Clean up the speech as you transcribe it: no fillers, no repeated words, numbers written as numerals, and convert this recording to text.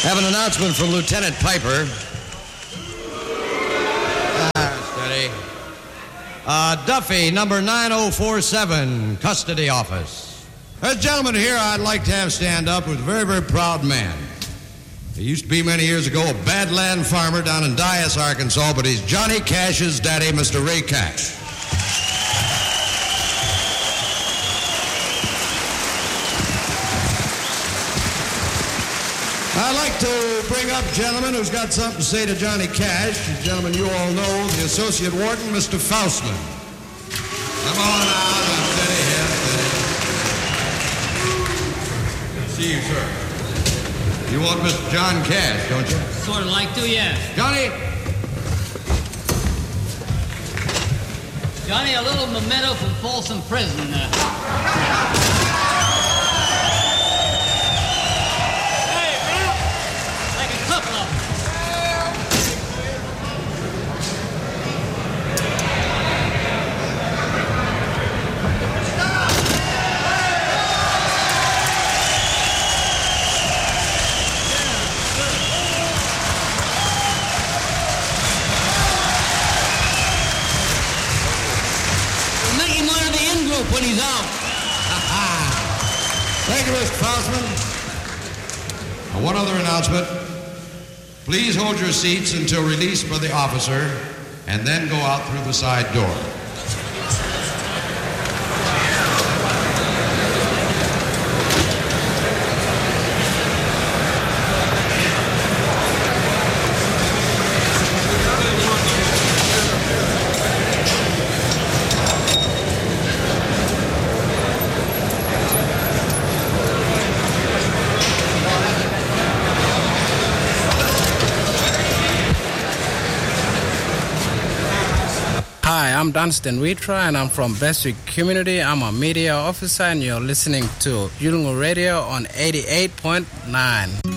Have an announcement from Lieutenant Piper. Steady. Duffy, number 9047, custody office. There's a gentleman here I'd like to have stand up who's a very, very proud man. He used to be many years ago a badland farmer down in Dyess, Arkansas, but he's Johnny Cash's daddy, Mr. Ray Cash. I'd like to bring up a gentleman who's got something to say to Johnny Cash. A gentleman you all know, the Associate Warden, Mr. Faustman. Come on out and steady here, steady. Good to see you, sir. You want Mr. John Cash, don't you? Sort of like to, yes. Johnny! Johnny, a little memento from Folsom Prison. When he's out. Thank you, Mr. Faustman. One other announcement. Please hold your seats until released by the officer and then go out through the side door. Hi, I'm Dunstan Witra, and I'm from Bestwick Community. I'm a media officer, and you're listening to Yulungu Radio on 88.9.